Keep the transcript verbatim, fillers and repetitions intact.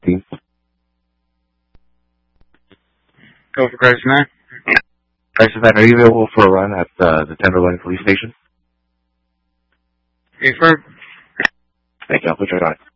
Team. Go for Crisis nine. Crisis nine, are you available for a run at uh, the Tenderloin Police Station? Affirm. Thank you. I'll put you on it.